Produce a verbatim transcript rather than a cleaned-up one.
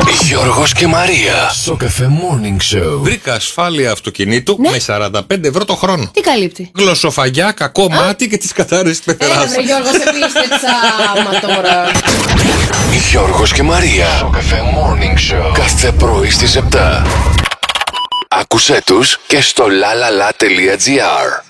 Γιώργος και Μαρία. Σοκαφέ Morning Show. Βρήκα ασφάλεια αυτοκινήτου Ναι. με σαράντα πέντε ευρώ το χρόνο. Τι καλύπτει? Γλωσσοφαγιά, κακό μάτι και τις καθαρές της Έλα πεθεράς. βρε Γιώργο, σε πίστεψα. Άμα τώρα. Γιώργος και Μαρία. Σοκαφέ Morning Show. Κάθε πρωί στις επτά. Άκουσέ τους και στο lalala.gr.